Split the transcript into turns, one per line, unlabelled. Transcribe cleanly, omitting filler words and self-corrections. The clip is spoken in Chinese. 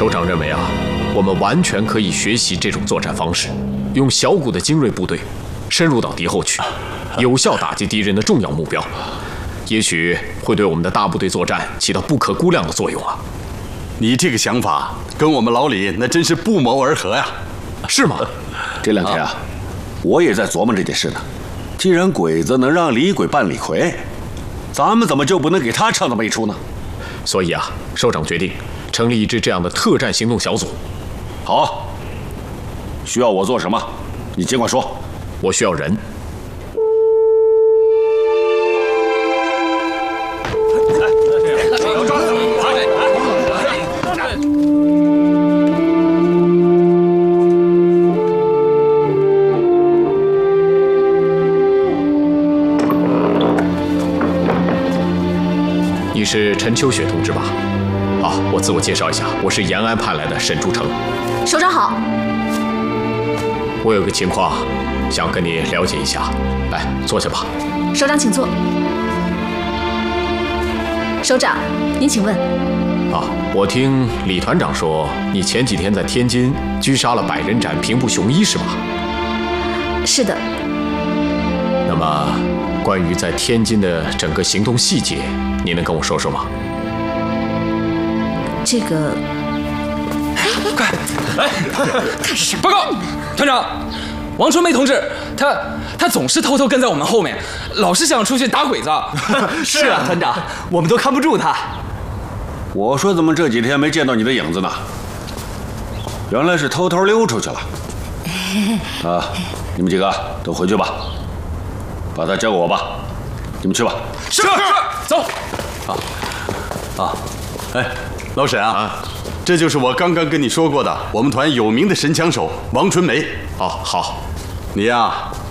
首长认为啊，我们完全可以学习这种作战方式，用小股的精锐部队深入到敌后去，有效打击敌人的重要目标，也许会对我们的大部队作战起到不可估量的作用啊。
你这个想法跟我们老李那真是不谋而合呀，
是吗？
这2天啊，我也在琢磨这件事呢。既然鬼子能让李鬼扮李逵，咱们怎么就不能给他唱这么一出呢？
所以啊，首长决定成立一支这样的特战行动小组。
好，需要我做什么？你尽管说。
我需要人。你是陈秋雪同志吧？好，我自我介绍一下，我是延安派来的沈竹成。
首长好。
我有个情况想跟你了解一下，来坐下吧。
首长请坐。首长，您请问。
啊，我听李团长说，你前几天在天津狙杀了百人斩平步雄一，是吧？
是的。
那么，关于在天津的整个行动细节，你能跟我说说吗？
这个，
快来
干什么？
报告，团长，王春梅同志，他总是偷偷跟在我们后面，老是想出去打鬼子。
是啊，团长，我们都看不住他。
我说怎么这几天没见到你的影子呢？原来是偷偷溜出去了。啊，你们几个都回去吧，把他交给我吧。你们去吧。
是，走。
哎，老沈啊，这就是我刚刚跟你说过的，我们团有名的神枪手王春梅。
哦，好，
你呀，